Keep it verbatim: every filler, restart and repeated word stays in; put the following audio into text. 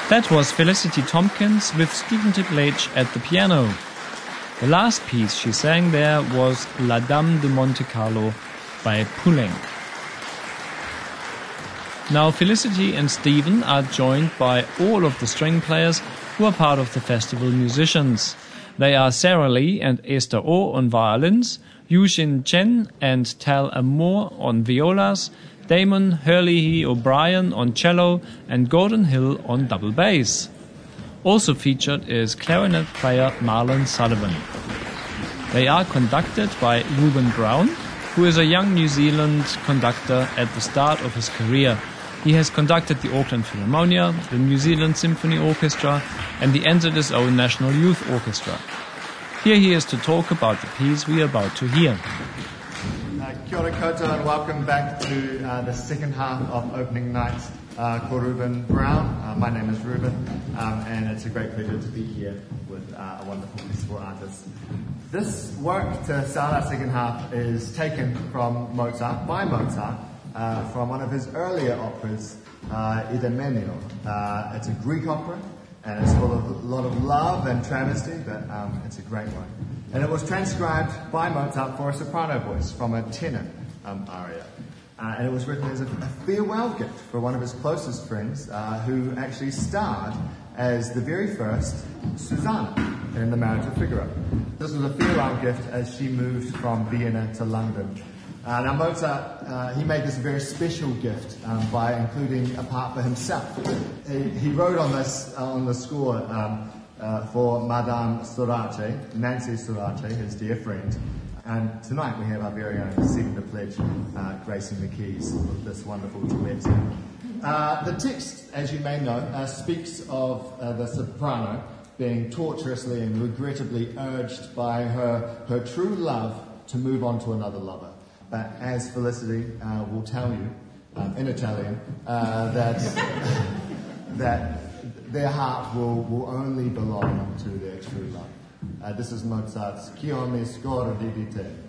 That was Felicity Tompkins with Stephen Tippledge at the piano. The last piece she sang there was La Dame de Monte Carlo by Poulenc. Now Felicity and Stephen are joined by all of the string players who are part of the festival musicians. They are Sarah Lee and Esther Oh on violins, Yushin Chen and Tal Amour on violas, Damon Hurley O'Brien on cello, and Gordon Hill on double bass. Also featured is clarinet player Marlon Sullivan. They are conducted by Ruben Brown, who is a young New Zealand conductor at the start of his career. He has conducted the Auckland Philharmonia, the New Zealand Symphony Orchestra, and the entered his own National Youth Orchestra. Here he is to talk about the piece we are about to hear. Uh, kia ora koutou and welcome back to uh, the second half of opening night. Uh, called Ruben Brown. Uh, my name is Ruben, um, and it's a great pleasure to be here with uh, a wonderful festival artist. This work to start our second half is taken from Mozart, by Mozart, uh, from one of his earlier operas, uh, Idomeneo. Uh, it's a Greek opera, and it's full of a lot of love and travesty, but um, it's a great one. And it was transcribed by Mozart for a soprano voice from a tenor um, aria. Uh, and it was written as a, a farewell gift for one of his closest friends, uh, who actually starred as the very first Susanna in The Marriage of Figaro. This was a farewell gift as she moved from Vienna to London. Uh, now Mozart, uh, he made this a very special gift um, by including a part for himself. He, he wrote on this uh, on the score um, uh, for Madame Sorate, Nancy Sorate, his dear friend. And tonight we have our very own Stephen Tippledge uh, gracing the keys with this wonderful duet. Uh, the text, as you may know, uh, speaks of uh, the soprano being torturously and regrettably urged by her, her true love to move on to another lover. But as Felicity uh, will tell you, um, in Italian, uh, that, that their heart will, will only belong to their true love. Uh, this is Mozart's Chi mi scordi di te.